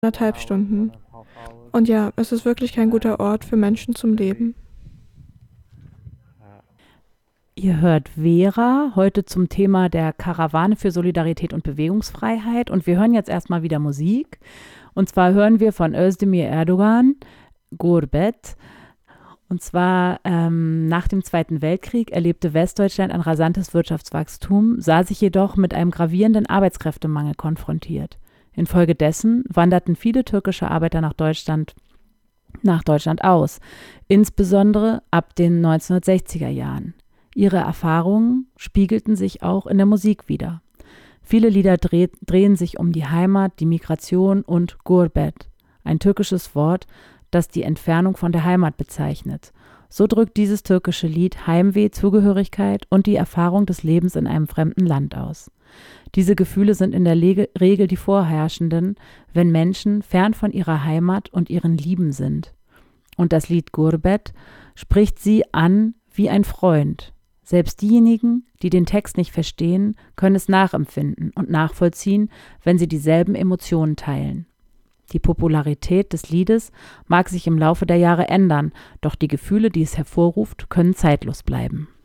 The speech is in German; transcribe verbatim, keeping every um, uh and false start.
Anderthalb Stunden. Und ja, es ist wirklich kein guter Ort für Menschen zum Leben. Ihr hört Vera, heute zum Thema der Karawane für Solidarität und Bewegungsfreiheit. Und wir hören jetzt erstmal wieder Musik. Und zwar hören wir von Özdemir Erdogan, Gurbet. Und zwar ähm, nach dem Zweiten Weltkrieg erlebte Westdeutschland ein rasantes Wirtschaftswachstum, sah sich jedoch mit einem gravierenden Arbeitskräftemangel konfrontiert. Infolgedessen wanderten viele türkische Arbeiter nach Deutschland, nach Deutschland aus, insbesondere ab den neunzehnhundertsechziger Jahren. Ihre Erfahrungen spiegelten sich auch in der Musik wider. Viele Lieder dreh, drehen sich um die Heimat, die Migration und Gurbet, ein türkisches Wort, das die Entfernung von der Heimat bezeichnet. So drückt dieses türkische Lied Heimweh, Zugehörigkeit und die Erfahrung des Lebens in einem fremden Land aus. Diese Gefühle sind in der Lege, Regel die vorherrschenden, wenn Menschen fern von ihrer Heimat und ihren Lieben sind. Und das Lied Gurbet spricht sie an wie ein Freund. Selbst diejenigen, die den Text nicht verstehen, können es nachempfinden und nachvollziehen, wenn sie dieselben Emotionen teilen. Die Popularität des Liedes mag sich im Laufe der Jahre ändern, doch die Gefühle, die es hervorruft, können zeitlos bleiben.